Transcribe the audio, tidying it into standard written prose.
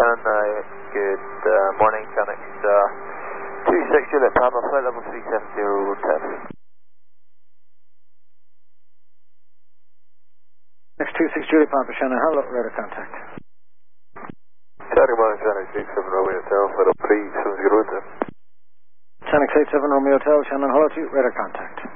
Good morning, Channix 26 Juliet Papa, flight level 370, road test. Next 26 Juliet Papa, Shannon, hello, radar contact. Charlie 1, Channix 87 Romeo Hotel, flight level 370, road test. Channix 87 Romeo Hotel, Shannon, hello to you, radar contact.